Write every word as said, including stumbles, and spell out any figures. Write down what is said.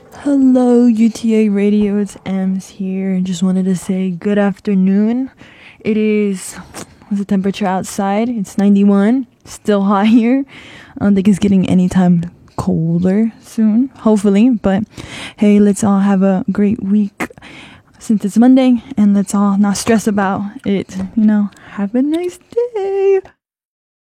Hello, U T A Radio. It's Ems here. Just wanted to say good afternoon. It is, what's the temperature outside? It's ninety-one. Still hot here. I don't think it's getting any time colder soon, hopefully. But hey, let's all have a great week since it's Monday, and let's all not stress about it. You know, have a nice day.